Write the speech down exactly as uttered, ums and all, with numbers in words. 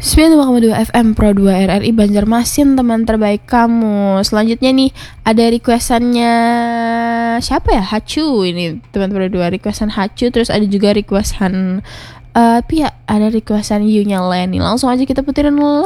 sembilan puluh dua koma dua F M Pro dua R R I Banjarmasin, teman terbaik kamu. Selanjutnya nih ada requestannya siapa ya? Hacu, ini teman Pro dua, requestan Hacu. Terus ada juga requestan uh, Pia, ada requestan You nya Lenny. Langsung aja kita putirin